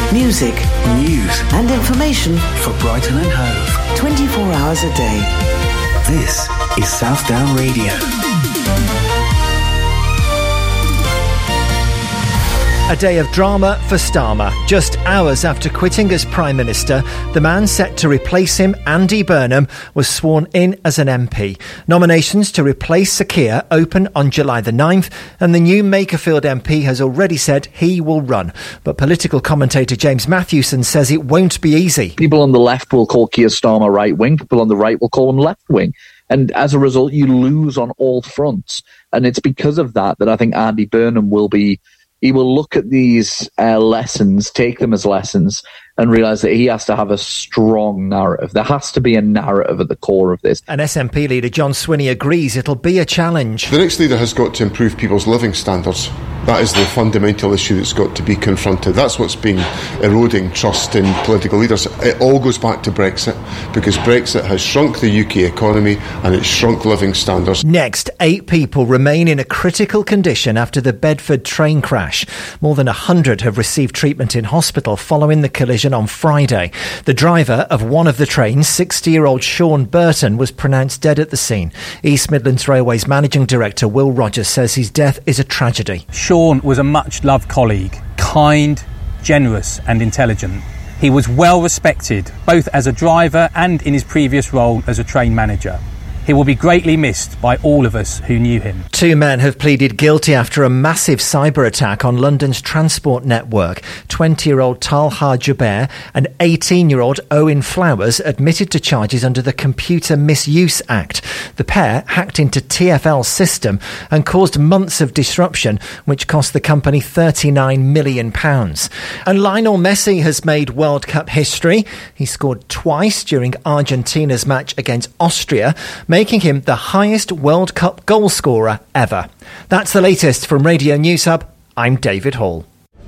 Music, news and information for Brighton and Hove. 24 hours a day. This is Southdown Radio. A day of drama for Starmer. Just hours after quitting as Prime Minister, the man set to replace him, Andy Burnham, was sworn in as an MP. Nominations to replace Sir Keir open on July the 9th, and the new Makerfield MP has already said he will run. But political commentator James Matthewson says it won't be easy. People on the left will call Keir Starmer right-wing, people on the right will call him left-wing. And as a result, you lose on all fronts. And it's because of that I think Andy Burnham he will look at these lessons, take them as lessons, and realise that he has to have a strong narrative. There has to be a narrative at the core of this. And SNP leader John Swinney agrees it'll be a challenge. The next leader has got to improve people's living standards. That is the fundamental issue that's got to be confronted. That's what's been eroding trust in political leaders. It all goes back to Brexit, because Brexit has shrunk the UK economy and it's shrunk living standards. Next, 8 people remain in a critical condition after the Bedford train crash. More than 100 have received treatment in hospital following the collision on Friday. The driver of one of the trains, 60-year-old Sean Burton, was pronounced dead at the scene. East Midlands Railways Managing Director Will Rogers says his death is a tragedy. Sean was a much-loved colleague, kind, generous and intelligent. He was well respected, both as a driver and in his previous role as a train manager. He will be greatly missed by all of us who knew him. 2 men have pleaded guilty after a massive cyber attack on London's transport network. 20-year-old Talha Jaber and 18-year-old Owen Flowers admitted to charges under the Computer Misuse Act. The pair hacked into TfL's system and caused months of disruption, which cost the company £39 million. And Lionel Messi has made World Cup history. He scored twice during Argentina's match against Austria, making him the highest World Cup goal scorer ever. That's the latest from Radio News Hub. I'm David Hall.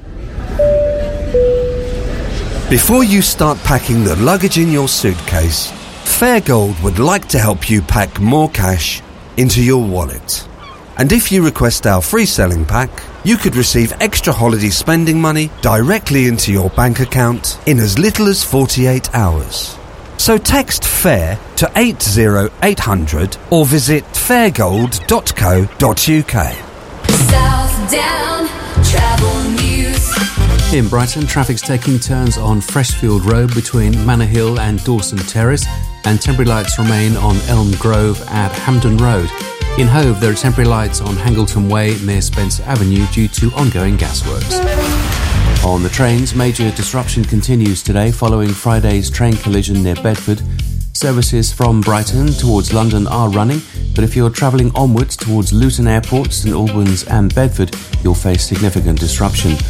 Before you start packing the luggage in your suitcase, Fairgold would like to help you pack more cash into your wallet. And if you request our free selling pack, you could receive extra holiday spending money directly into your bank account in as little as 48 hours. So text FAIR to 80800 or visit fairgold.co.uk. Southdown Travel News. In Brighton, traffic's taking turns on Freshfield Road between Manor Hill and Dawson Terrace, and temporary lights remain on Elm Grove at Hampden Road. In Hove, there are temporary lights on Hangleton Way near Spencer Avenue due to ongoing gasworks. On the trains, major disruption continues today following Friday's train collision near Bedford. Services from Brighton towards London are running, but if you're travelling onwards towards Luton Airport, St Albans and Bedford, you'll face significant disruption.